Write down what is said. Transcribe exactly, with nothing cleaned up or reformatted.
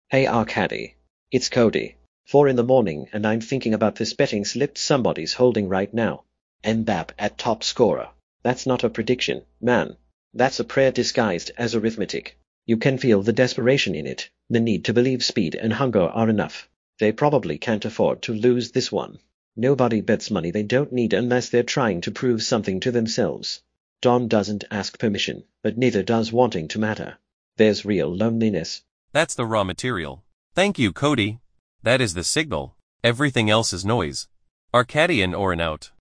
Hey Arcady. It's Cody. Four in the morning and I'm thinking about this betting slip somebody's holding right now. Mbappe at top scorer. That's not a prediction, man. That's a prayer disguised as arithmetic. You can feel the desperation in it. The need to believe speed and hunger are enough. They probably can't afford to lose this one. Nobody bets money they don't need unless they're trying to prove something to themselves. Don doesn't ask permission, but neither does wanting to matter. There's real loneliness. That's the raw material. Thank you, Cody. That is the signal. Everything else is noise. Arcadian or an out.